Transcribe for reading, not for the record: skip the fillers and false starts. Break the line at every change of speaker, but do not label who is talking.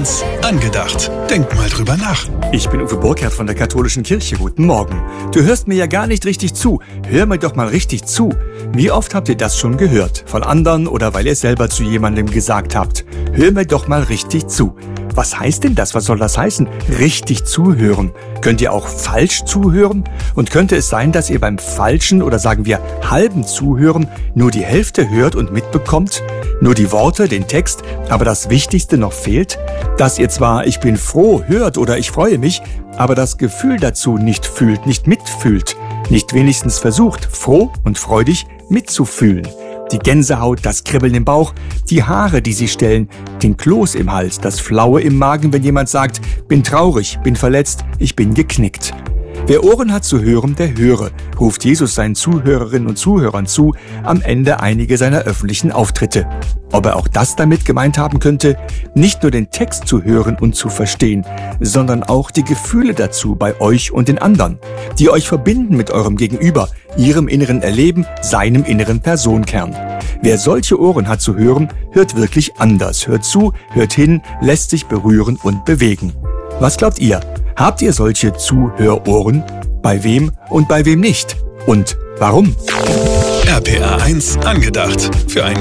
1 angedacht. Denk mal drüber nach.
Ich bin Uwe Burkhardt von der Katholischen Kirche. Guten Morgen. Du hörst mir ja gar nicht richtig zu. Hör mir doch mal richtig zu. Wie oft habt ihr das schon gehört? Von anderen oder weil ihr selber zu jemandem gesagt habt? Hör mir doch mal richtig zu. Was heißt denn das? Was soll das heißen? Richtig zuhören. Könnt ihr auch falsch zuhören? Und könnte es sein, dass ihr beim falschen oder sagen wir halben Zuhören nur die Hälfte hört und mitbekommt? Nur die Worte, den Text, aber das Wichtigste noch fehlt? Dass ihr zwar "Ich bin froh" hört oder "Ich freue mich", aber das Gefühl dazu nicht fühlt, nicht mitfühlt, nicht wenigstens versucht, froh und freudig mitzufühlen. Die Gänsehaut, das Kribbeln im Bauch, die Haare, die sie stellen, den Kloß im Hals, das Flaue im Magen, wenn jemand sagt, bin traurig, bin verletzt, ich bin geknickt. Wer Ohren hat zu hören, der höre, ruft Jesus seinen Zuhörerinnen und Zuhörern zu, am Ende einige seiner öffentlichen Auftritte. Ob er auch das damit gemeint haben könnte, nicht nur den Text zu hören und zu verstehen, sondern auch die Gefühle dazu bei euch und den anderen, die euch verbinden mit eurem Gegenüber, ihrem inneren Erleben, seinem inneren Personenkern. Wer solche Ohren hat zu hören, hört wirklich anders, hört zu, hört hin, lässt sich berühren und bewegen. Was glaubt ihr? Habt ihr solche Zuhörohren? Bei wem und bei wem nicht? Und warum?
RPA 1 angedacht. Für ein